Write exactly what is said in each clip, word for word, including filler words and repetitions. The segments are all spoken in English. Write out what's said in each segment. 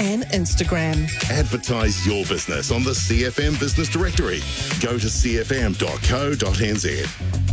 and Instagram. Advertise your business on the C F M Business Directory. Go to c f m dot co dot n z.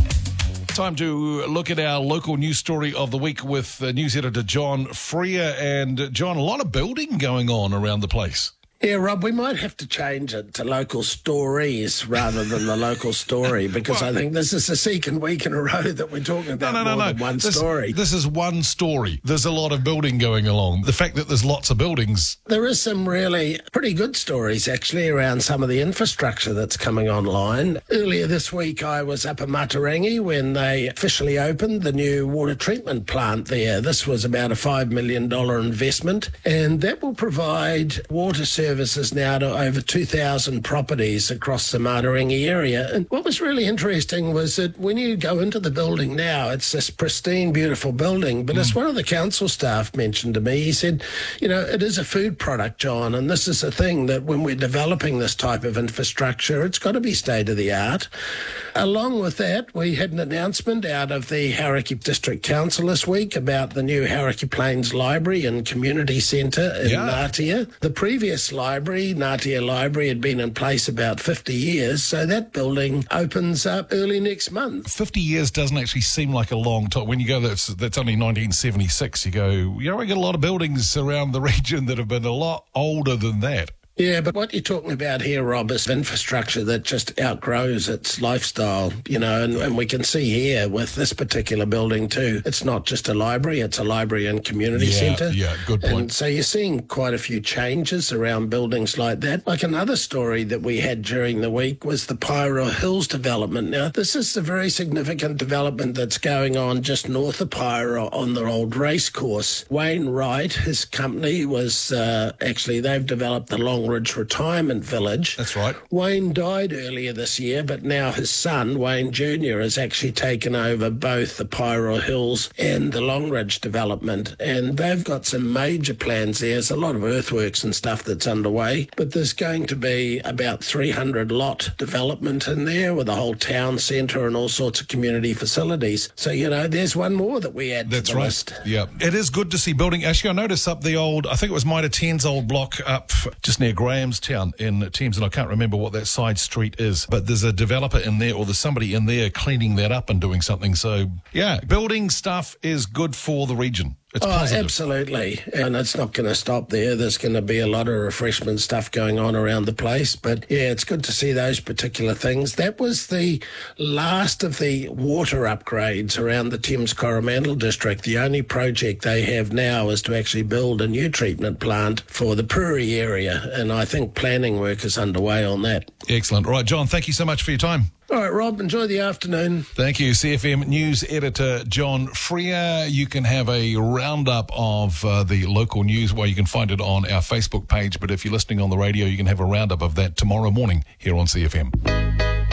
Time to look at our local news story of the week with uh, news editor John Freer. And uh, John, a lot of building going on around the place. Yeah, Rob, we might have to change it to local stories rather than the local story, because well, I think this is the second week in a row that we're talking about no, no, more no, than no. one this, story. This is one story. There's a lot of building going along. The fact that there's lots of buildings. There is some really pretty good stories, actually, around some of the infrastructure that's coming online. Earlier this week, I was up in Matarangi when they officially opened the new water treatment plant there. This was about a five million dollars investment, and that will provide water services services now to over two thousand properties across the Matarangi area. And what was really interesting was that when you go into the building now, it's this pristine, beautiful building. But mm. as one of the council staff mentioned to me, he said, you know, it is a food product, John, and this is a thing that when we're developing this type of infrastructure, it's got to be state-of-the-art. Along with that, we had an announcement out of the Hauraki District Council this week about the new Hauraki Plains Library and Community Centre in yeah. Ngatea. The previous library, Ngatea Library, had been in place about fifty years, so that building opens up early next month. fifty years doesn't actually seem like a long time. When you go, that's, that's only nineteen seventy-six, you go, you know, we get a lot of buildings around the region that have been a lot older than that. Yeah, but what you're talking about here, Rob, is infrastructure that just outgrows its lifestyle, you know, and, and we can see here with this particular building too, it's not just a library, it's a library and community yeah, centre. Yeah, good point. And so you're seeing quite a few changes around buildings like that. Like another story that we had during the week was the Pyro Hills development. Now, this is a very significant development that's going on just north of Pyro on the old race course. Wayne Wright, his company, was uh, actually, they've developed the Long Ridge Retirement Village. That's right. Wayne died earlier this year, but now his son, Wayne Junior, has actually taken over both the Pyro Hills and the Longridge development, and they've got some major plans there. There's a lot of earthworks and stuff that's underway, but there's going to be about three hundred lot development in there with a whole town centre and all sorts of community facilities. So, you know, there's one more that we add That's to the right. list. Yeah. It is good to see building. Actually, I noticed up the old, I think it was Mitre ten's old block up just near Grahamstown in Thames, and I can't remember what that side street is, but there's a developer in there or there's somebody in there cleaning that up and doing something. So, yeah, building stuff is good for the region. It's oh, positive. Absolutely. And it's not going to stop there. There's going to be a lot of refreshment stuff going on around the place. But, yeah, it's good to see those particular things. That was the last of the water upgrades around the Thames Coromandel district. The only project they have now is to actually build a new treatment plant for the Puri area. And I think planning work is underway on that. Excellent. All right, John, thank you so much for your time. All right, Rob, enjoy the afternoon. Thank you, C F M News Editor John Freer. You can have a roundup of uh, the local news where you can find it on our Facebook page, but if you're listening on the radio, you can have a roundup of that tomorrow morning here on C F M.